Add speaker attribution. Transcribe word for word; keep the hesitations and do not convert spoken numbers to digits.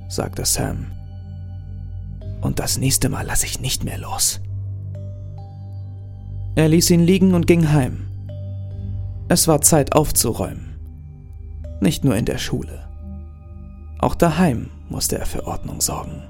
Speaker 1: sagte Sam. »Und das nächste Mal lasse ich nicht mehr los.« Er ließ ihn liegen und ging heim. Es war Zeit aufzuräumen. Nicht nur in der Schule. Auch daheim musste er für Ordnung sorgen.